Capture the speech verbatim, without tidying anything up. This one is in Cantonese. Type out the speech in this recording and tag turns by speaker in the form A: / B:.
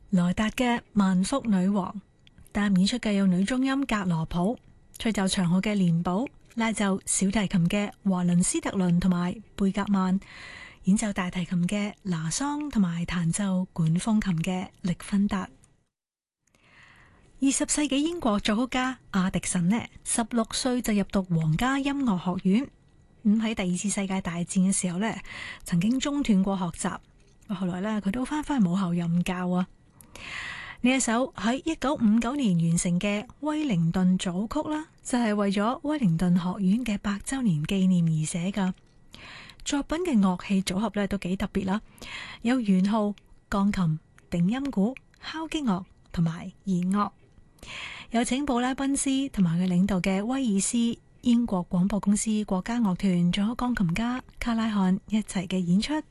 A: 萊達嘅《萬福女王》，擔任演出嘅有女中音格羅普、吹奏長號嘅連寶、拉奏小提琴嘅華倫斯特倫同埋貝格曼、演奏大提琴嘅拿桑同埋彈奏管風琴嘅力芬達。二十世紀英國作曲家阿迪臣呢，十六歲就入讀皇家音樂學院。咁喺第二次世界大戰嘅時候呢，曾經中斷過學習。後來呢，佢都翻返去母校任教啊。呢一首喺一九五九年完成嘅威靈頓組曲啦，就係為咗威靈頓學院嘅百周年紀念而寫噶。作品嘅樂器組合呢都幾特別啦，有圓號、鋼琴、定音鼓、敲擊樂同埋弦樂。有請布拉賓斯同埋佢領導嘅威爾斯英國廣播公司國家樂團，仲有鋼琴家卡拉漢一齊嘅演出。